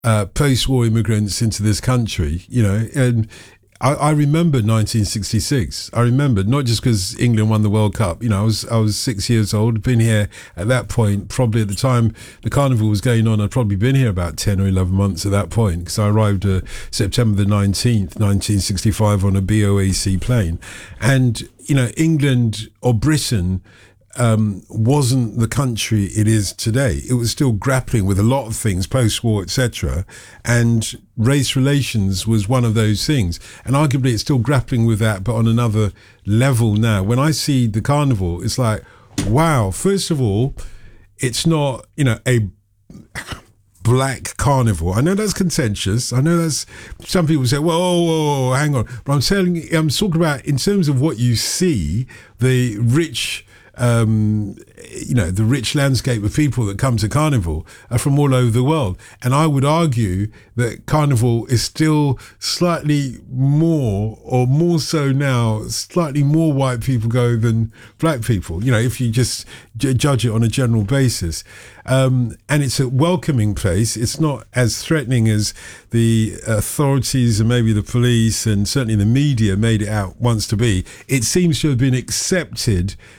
post-war immigrants into this country, and I remember 1966. I remember, not just because England won the World Cup. I was 6 years old, been here at that point, probably at the time the carnival was going on. I'd probably been here about 10 or 11 months at that point, because I arrived September the 19th, 1965 on a BOAC plane. And, England or Britain wasn't the country it is today. It was still grappling with a lot of things, post-war, etc. And race relations was one of those things. And arguably it's still grappling with that, but on another level now. When I see the carnival, it's like, wow, first of all, it's not, a black carnival. I know that's contentious. I know that's, some people say, whoa, hang on. But I'm talking about in terms of what you see, the rich, the rich landscape of people that come to Carnival are from all over the world. And I would argue that Carnival is still slightly more, or more so now, slightly more white people go than black people, if you just judge it on a general basis. And it's a welcoming place. It's not as threatening as the authorities and maybe the police and certainly the media made it out once to be. It seems to have been accepted